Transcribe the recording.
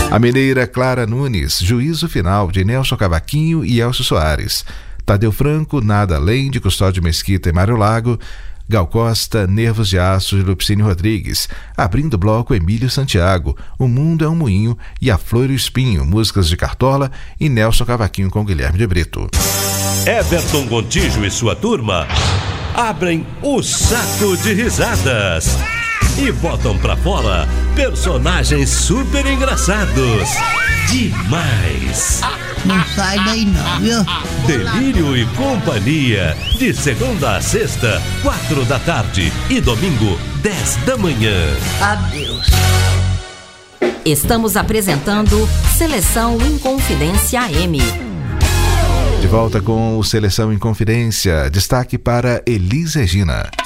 A mineira Clara Nunes, Juízo Final, de Nelson Cavaquinho e Elcio Soares. Tadeu Franco, Nada Além, de Custódio Mesquita e Mário Lago. Gal Costa, Nervos de Aço, de Lupicínio Rodrigues. Abrindo o bloco, Emílio Santiago, O Mundo é um Moinho e A Flor e o Espinho, músicas de Cartola e Nelson Cavaquinho com Guilherme de Brito. Everton Gontijo e sua turma abrem o saco de risadas e botam pra fora personagens super engraçados. Demais! Não sai daí não, viu? Delírio e Companhia, de segunda a sexta, 4 da tarde e domingo, 10 da manhã. Adeus. Estamos apresentando Seleção Inconfidência AM. De volta com o Seleção em Confidência. Destaque para Elis Regina.